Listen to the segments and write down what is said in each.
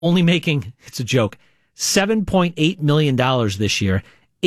only making, it's a joke, $7.8 million this year,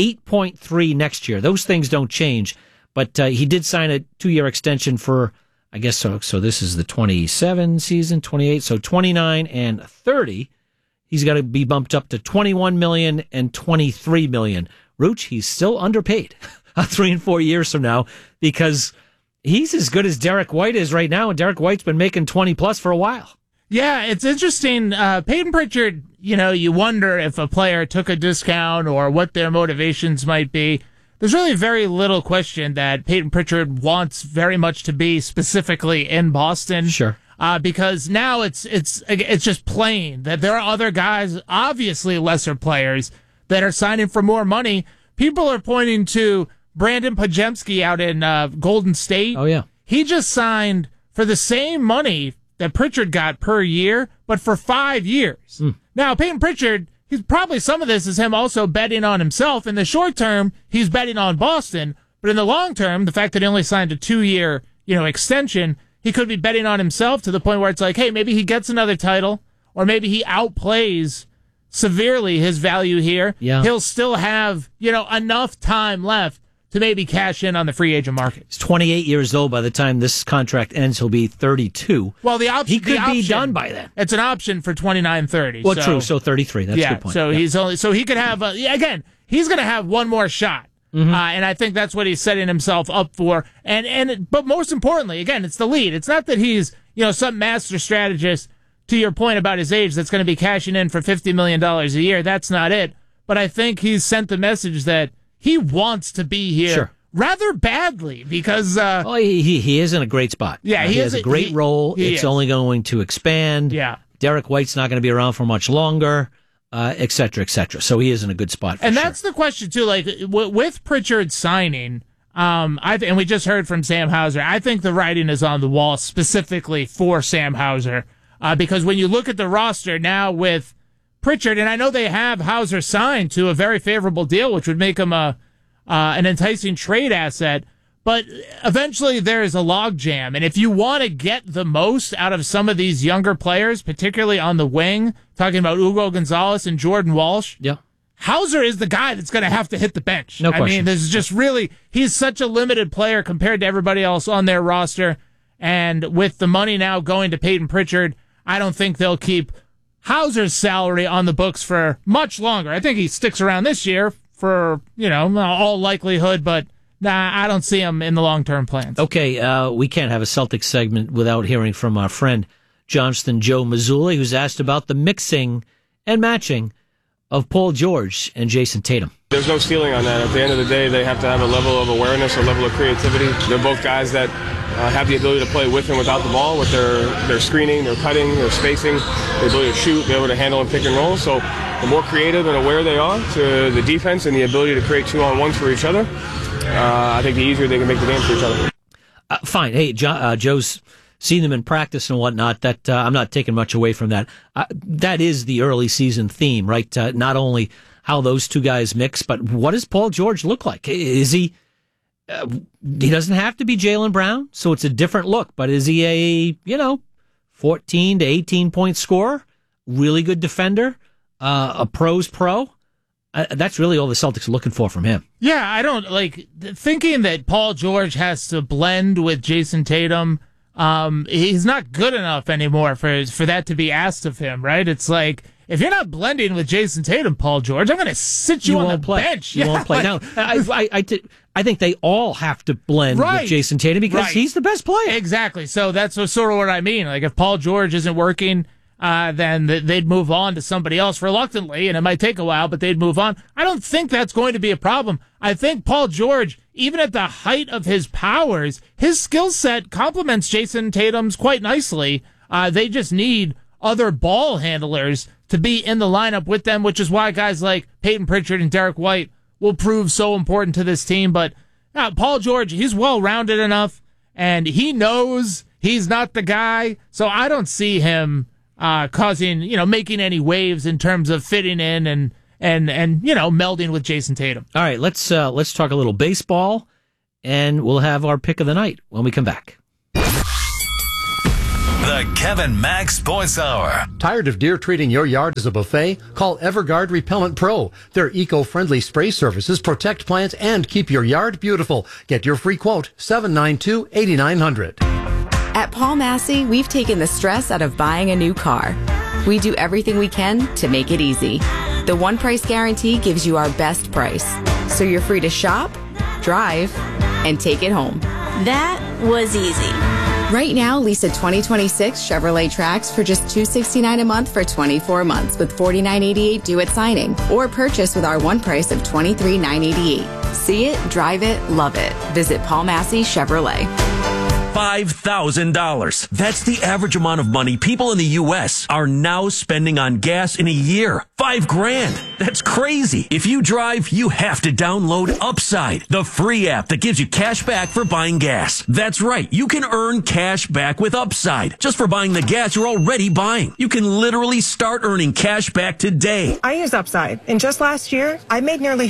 $8.3 next year. Those things don't change, but he did sign a 2-year extension for, I guess so. So this is the 27 season, 28, so 29 and 30. He's got to be bumped up to $21 million and $23 million. Rooch, he's still underpaid 3 and 4 years from now because he's as good as Derek White is right now, and Derek White's been making 20 plus for a while. Yeah, it's interesting. Peyton Pritchard, you wonder if a player took a discount or what their motivations might be. There's really very little question that Peyton Pritchard wants very much to be specifically in Boston. Sure. Because now it's just plain that there are other guys, obviously lesser players, that are signing for more money. People are pointing to Brandon Podziemski out in Golden State. Oh, yeah. He just signed for the same money that Pritchard got per year, but for 5 years. Now, Peyton Pritchard, he's probably some of this is him also betting on himself. In the short term, he's betting on Boston, but in the long term, the fact that he only signed a 2-year, extension, he could be betting on himself to the point where it's like, hey, maybe he gets another title, or maybe he outplays severely his value here. Yeah. He'll still have, enough time left to maybe cash in on the free agent market. He's 28 years old by the time this contract ends. He'll be 32. Well, he could be done by then. It's an option for 29-30. Well, true. So 33. That's a good point. So he could have again. He's going to have one more shot, and I think that's what he's setting himself up for. But most importantly, again, it's the lead. It's not that he's some master strategist. To your point about his age, that's going to be cashing in for $50 million a year. That's not it. But I think he's sent the message that he wants to be here rather badly because... he is in a great spot. Yeah, he has a great role. It's only going to expand. Yeah. Derek White's not going to be around for much longer, et cetera, et cetera. So he is in a good spot for And that's the question, too. Like, with Pritchard signing, and we just heard from Sam Hauser, I think the writing is on the wall specifically for Sam Hauser. Because when you look at the roster now with Pritchard, and I know they have Hauser signed to a very favorable deal, which would make him an enticing trade asset, but eventually there is a logjam. And if you want to get the most out of some of these younger players, particularly on the wing, talking about Hugo Gonzalez and Jordan Walsh, Hauser is the guy that's going to have to hit the bench. No question. I mean, this is just really, he's such a limited player compared to everybody else on their roster. And with the money now going to Peyton Pritchard, I don't think they'll keep Hauser's salary on the books for much longer. I think he sticks around this year for, all likelihood, but I don't see him in the long-term plans. Okay, we can't have a Celtics segment without hearing from our friend Johnston Joe Mazzulla, who's asked about the mixing and matching of Paul George and Jason Tatum. There's no ceiling on that. At the end of the day, they have to have a level of awareness, a level of creativity. They're both guys that have the ability to play with and without the ball, with their screening, their cutting, their spacing, the ability to shoot, be able to handle and pick and roll. So the more creative and aware they are to the defense and the ability to create 2-on-1s for each other, I think the easier they can make the game for each other. Fine. Hey, Joe's seen them in practice and whatnot. That I'm not taking much away from that. That is the early season theme, right? Not only how those two guys mix, but what does Paul George look like? Is he... he doesn't have to be Jaylen Brown, so it's a different look. But is he a 14 to 18 point scorer, really good defender, a pro's pro? That's really all the Celtics are looking for from him. Yeah, I don't like thinking that Paul George has to blend with Jason Tatum. He's not good enough anymore for that to be asked of him, right? It's like, if you're not blending with Jason Tatum, Paul George, I'm going to sit you on the bench. You won't play. Now, I think they all have to blend with Jason Tatum because he's the best player. Exactly. So that's sort of what I mean. Like, if Paul George isn't working, then they'd move on to somebody else reluctantly, and it might take a while, but they'd move on. I don't think that's going to be a problem. I think Paul George, even at the height of his powers, his skill set complements Jason Tatum's quite nicely. They just need other ball handlers to be in the lineup with them, which is why guys like Peyton Pritchard and Derek White will prove so important to this team. But Paul George, he's well-rounded enough, and he knows he's not the guy, so I don't see him making any waves in terms of fitting in and melding with Jason Tatum. All right, let's talk a little baseball, and we'll have our pick of the night when we come back. The Kevin Max Sports Hour. Tired of deer treating your yard as a buffet? Call Everguard Repellent Pro. Their eco-friendly spray services protect plants and keep your yard beautiful. Get your free quote, 792-8900. At Paul Massey, we've taken the stress out of buying a new car. We do everything we can to make it easy. The One Price Guarantee gives you our best price, so you're free to shop, drive, and take it home. That was easy. Right now, lease a 2026 Chevrolet Trax for just $269 a month for 24 months with $49.88 due at signing, or purchase with our one price of $23,988. See it, drive it, love it. Visit Paul Massey Chevrolet. $5,000. That's the average amount of money people in the U.S. are now spending on gas in a year. $5,000. That's crazy. If you drive, you have to download Upside, the free app that gives you cash back for buying gas. That's right. You can earn cash back with Upside just for buying the gas you're already buying. You can literally start earning cash back today. I use Upside, and just last year, I made nearly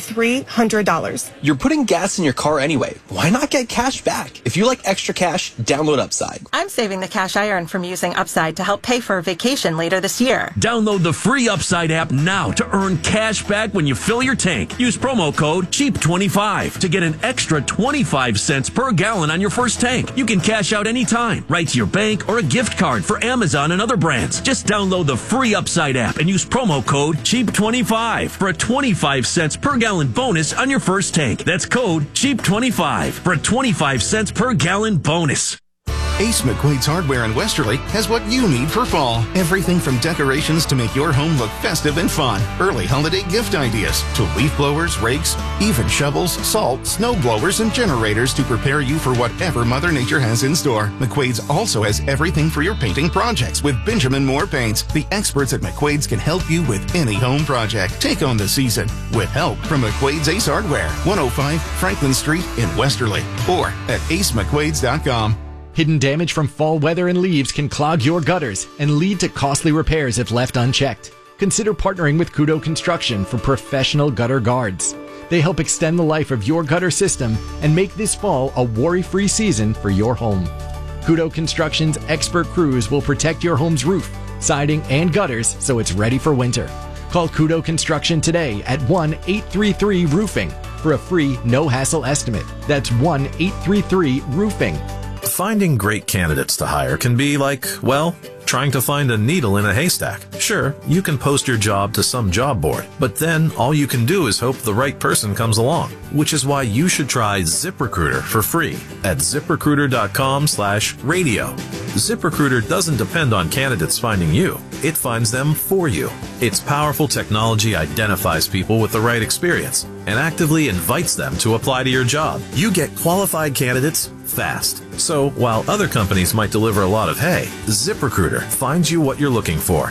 $300. You're putting gas in your car anyway. Why not get cash back? If you like extra cash, download Upside. I'm saving the cash I earn from using Upside to help pay for a vacation later this year. Download the free Upside app now to earn cash back when you fill your tank. Use promo code CHEAP25 to get an extra 25 cents per gallon on your first tank. You can cash out anytime, right to your bank or a gift card for Amazon and other brands. Just download the free Upside app and use promo code CHEAP25 for a 25 cents per gallon bonus on your first tank. That's code CHEAP25 for a 25 cents per gallon bonus. Ace McQuaid's Hardware in Westerly has what you need for fall. Everything from decorations to make your home look festive and fun. Early holiday gift ideas to leaf blowers, rakes, even shovels, salt, snow blowers, and generators to prepare you for whatever Mother Nature has in store. McQuaid's also has everything for your painting projects with Benjamin Moore Paints. The experts at McQuaid's can help you with any home project. Take on the season with help from McQuaid's Ace Hardware, 105 Franklin Street in Westerly, or at acemcquaids.com. Hidden damage from fall weather and leaves can clog your gutters and lead to costly repairs if left unchecked. Consider partnering with Kudo Construction for professional gutter guards. They help extend the life of your gutter system and make this fall a worry-free season for your home. Kudo Construction's expert crews will protect your home's roof, siding, and gutters so it's ready for winter. Call Kudo Construction today at 1-833-ROOFING for a free, no-hassle estimate. That's 1-833-ROOFING. Finding great candidates to hire can be like, well, trying to find a needle in a haystack. Sure, you can post your job to some job board, but then all you can do is hope the right person comes along, which is why you should try ZipRecruiter for free at ZipRecruiter.com/radio. ZipRecruiter doesn't depend on candidates finding you. It finds them for you. Its powerful technology identifies people with the right experience and actively invites them to apply to your job. You get qualified candidates fast. So while other companies might deliver a lot of hay, ZipRecruiter finds you what you're looking for.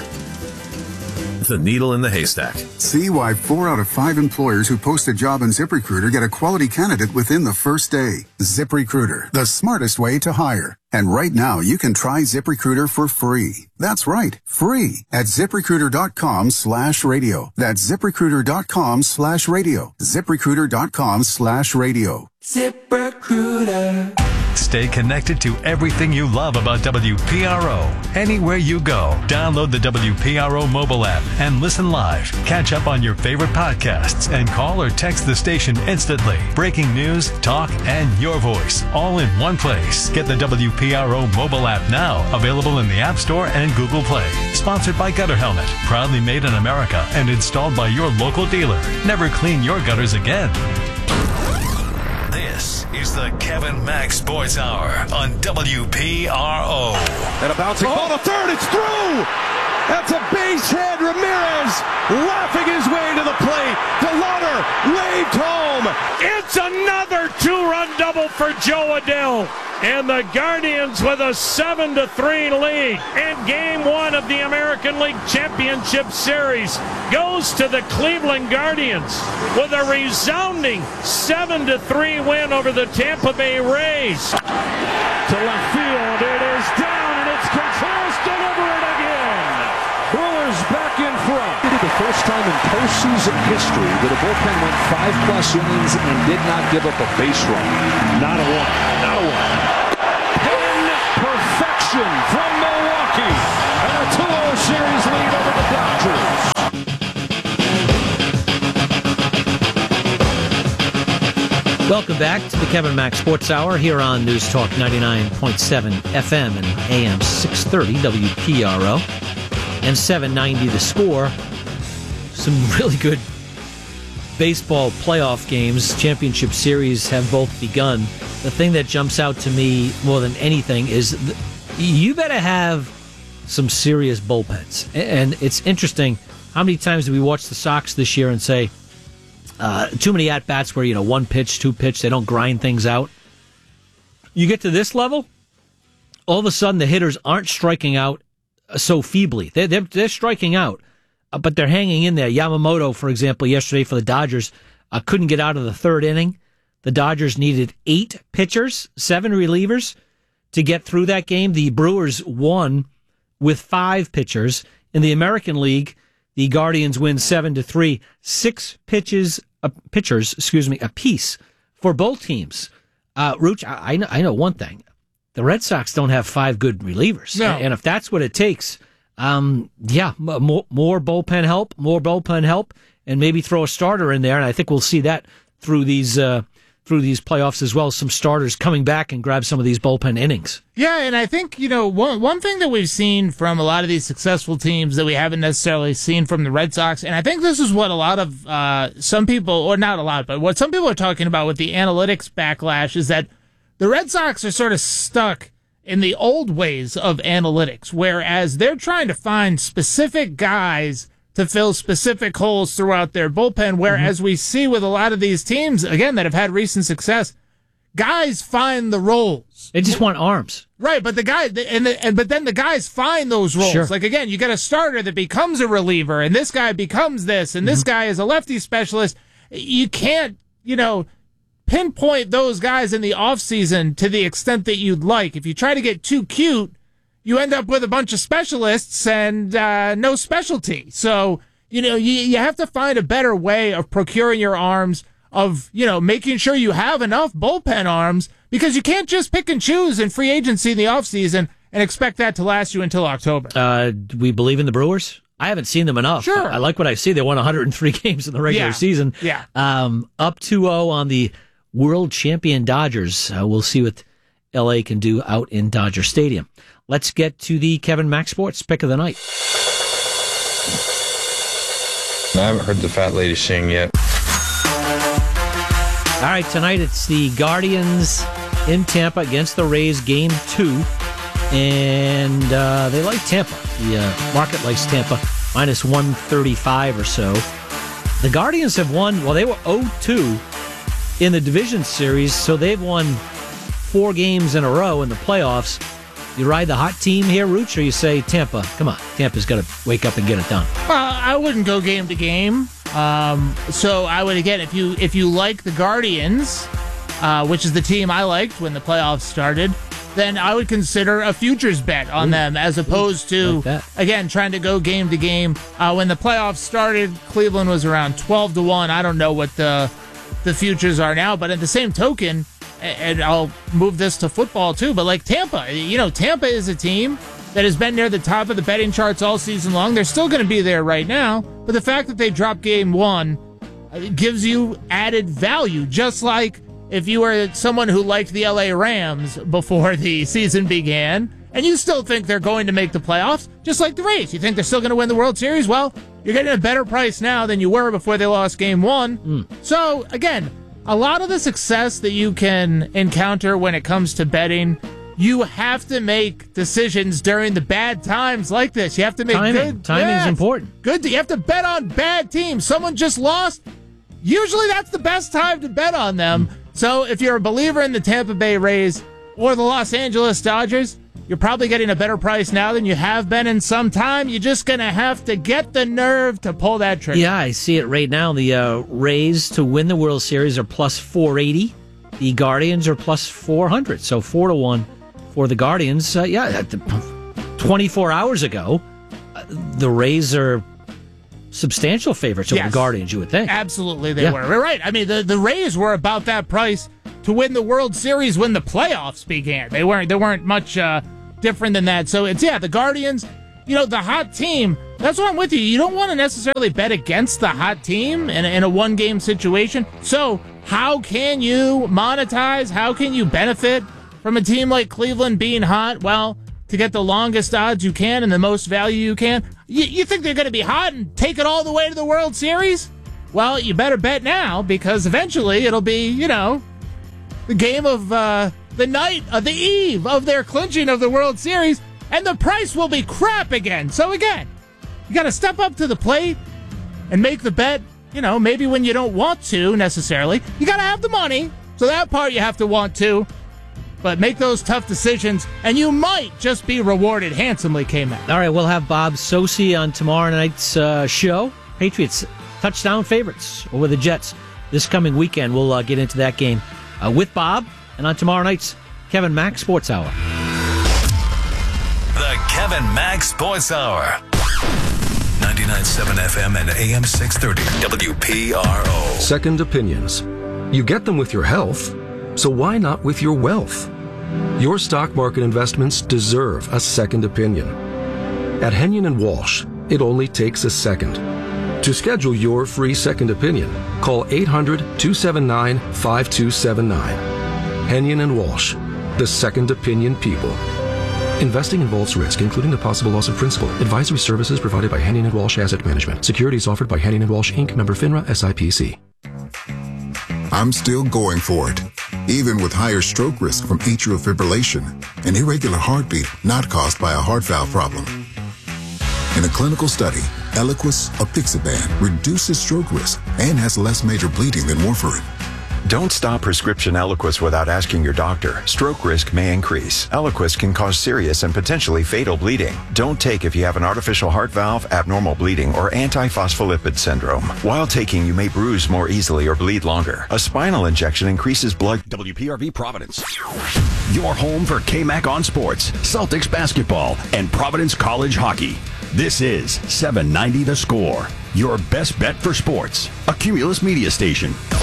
The needle in the haystack. See why 4 out of 5 employers who post a job on ZipRecruiter get a quality candidate within the first day. ZipRecruiter, the smartest way to hire. And right now, you can try ZipRecruiter for free. That's right, free at ZipRecruiter.com/radio. That's ZipRecruiter.com/radio. ZipRecruiter.com/radio. ZipRecruiter. Stay connected to everything you love about WPRO. Anywhere you go, download the WPRO mobile app and listen live. Catch up on your favorite podcasts and call or text the station instantly. Breaking news, talk, and your voice all in one place. Get the WPRO mobile app now, available in the App Store and Google Play. Sponsored by Gutter Helmet, proudly made in America and installed by your local dealer. Never clean your gutters again. This is the Kevin Max Sports Hour on WPRO. And a bouncing ball to third. It's through. That's a base hit. Ramirez laughing his way to the plate. DeLauder waved home. It's another 2-run double for Joe Adell. And the Guardians with a 7-3 lead. And game 1 of the American League Championship Series goes to the Cleveland Guardians with a resounding 7-3 win over the Tampa Bay Rays. To left field, it is down, and it's Contreras delivering again. Brewers back in front. The first time in postseason history that a bullpen went 5+ innings and did not give up a base run. Not a one. Pin perfection from Milwaukee. Milwaukee. And a 2-0 series lead over the Dodgers. Welcome back to the Kevin Mack Sports Hour here on News Talk 99.7 FM and AM 630 WPRO and 790 The Score. Some really good baseball playoff games, championship series have both begun. The thing that jumps out to me more than anything is you better have some serious bullpens. And it's interesting, how many times do we watch the Sox this year and say, too many at-bats where, one pitch, two pitch, they don't grind things out. You get to this level, all of a sudden the hitters aren't striking out so feebly. They're striking out, but they're hanging in there. Yamamoto, for example, yesterday for the Dodgers, couldn't get out of the third inning. The Dodgers needed 8 pitchers, 7 relievers to get through that game. The Brewers won with 5 pitchers. In the American League, the Guardians win 7-3, 6 pitchers apiece for both teams. Rooch, I know one thing: the Red Sox don't have 5 good relievers, and if that's what it takes, more bullpen help, and maybe throw a starter in there. And I think we'll see that through these playoffs as well. Some starters coming back and grab some of these bullpen innings. Yeah, and I think, one thing that we've seen from a lot of these successful teams that we haven't necessarily seen from the Red Sox, and I think this is what a lot of some people, or not a lot, but what some people are talking about with the analytics backlash is that the Red Sox are sort of stuck in the old ways of analytics, whereas they're trying to find specific guys to fill specific holes throughout their bullpen, whereas we see with a lot of these teams, again, that have had recent success, guys find the roles. They just want arms. Right, but the guy, but then the guys find those roles. Sure. Like, again, you get a starter that becomes a reliever, and this guy becomes this, and this guy is a lefty specialist. You can't, pinpoint those guys in the offseason to the extent that you'd like. If you try to get too cute, you end up with a bunch of specialists and no specialty. So, you have to find a better way of procuring your arms, of, making sure you have enough bullpen arms, because you can't just pick and choose in free agency in the offseason and expect that to last you until October. Do we believe in the Brewers? I haven't seen them enough. Sure. I like what I see. They won 103 games in the regular season. Yeah. Up 2-0 on the world champion Dodgers. We'll see what L.A. can do out in Dodger Stadium. Let's get to the Kevin Mack Sports pick of the night. I haven't heard the fat lady sing yet. All right, tonight it's the Guardians in Tampa against the Rays, Game 2. And they like Tampa. The market likes Tampa, minus 135 or so. The Guardians have won, they were 0-2 in the division series, so they've won 4 games in a row in the playoffs. You ride the hot team here, Rooch, or you say Tampa? Come on, Tampa's got to wake up and get it done. Well, I wouldn't go game to game. So I would, again, if you like the Guardians, which is the team I liked when the playoffs started, then I would consider a futures bet on them as opposed to, again, trying to go game to game. When the playoffs started, Cleveland was around 12-1. I don't know what the futures are now, but at the same token, and I'll move this to football too, but like Tampa, Tampa is a team that has been near the top of the betting charts all season long. They're still going to be there right now, but the fact that they dropped game 1 gives you added value, just like if you were someone who liked the LA Rams before the season began, and you still think they're going to make the playoffs, just like the Rays. You think they're still going to win the World Series? Well, you're getting a better price now than you were before they lost game 1. So, again, a lot of the success that you can encounter when it comes to betting, you have to make decisions during the bad times like this. You have to make timing is important. You have to bet on bad teams. Someone just lost. Usually that's the best time to bet on them. So if you're a believer in the Tampa Bay Rays or the Los Angeles Dodgers, you're probably getting a better price now than you have been in some time. You're just going to have to get the nerve to pull that trigger. Yeah, I see it right now. The Rays to win the World Series are plus 480. The Guardians are plus 400. So 4-1 for the Guardians. 24 hours ago, the Rays are substantial favorites over the Guardians, you would think. Absolutely they were. We're right. I mean, the Rays were about that price to win the World Series when the playoffs began. There weren't much different than that. So it's, the Guardians, the hot team. That's what I'm with you. You don't want to necessarily bet against the hot team in a one-game situation. So how can you monetize? How can you benefit from a team like Cleveland being hot? Well, to get the longest odds you can and the most value you can. You think they're going to be hot and take it all the way to the World Series? Well, you better bet now, because eventually it'll be, the game of the night of the eve of their clinching of the World Series, and the price will be crap again. So again, you got to step up to the plate and make the bet, maybe when you don't want to necessarily. You got to have the money, so that part you have to want to. But make those tough decisions, and you might just be rewarded handsomely, K-Mac. All right, we'll have Bob Socci on tomorrow night's show. Patriots touchdown favorites over the Jets this coming weekend. We'll get into that game with Bob, and on tomorrow night's Kevin Mack Sports Hour. The Kevin Mack Sports Hour. 99.7 FM and AM 630 WPRO. Second opinions. You get them with your health, so why not with your wealth? Your stock market investments deserve a second opinion. At Henyon & Walsh, it only takes a second. To schedule your free second opinion, call 800-279-5279. Henyon & Walsh, the second opinion people. Investing involves risk, including the possible loss of principal. Advisory services provided by Henyon & Walsh Asset Management. Securities offered by Henyon & Walsh, Inc., member FINRA, SIPC. I'm still going for it, even with higher stroke risk from atrial fibrillation, an irregular heartbeat not caused by a heart valve problem. In a clinical study, Eliquis apixaban reduces stroke risk and has less major bleeding than warfarin. Don't stop prescription Eliquis without asking your doctor. Stroke risk may increase. Eliquis can cause serious and potentially fatal bleeding. Don't take if you have an artificial heart valve, abnormal bleeding, or antiphospholipid syndrome. While taking, you may bruise more easily or bleed longer. A spinal injection increases blood. WPRV Providence. Your home for K-Mac on sports, Celtics basketball, and Providence College hockey. This is 790 The Score, your best bet for sports. A Cumulus media station.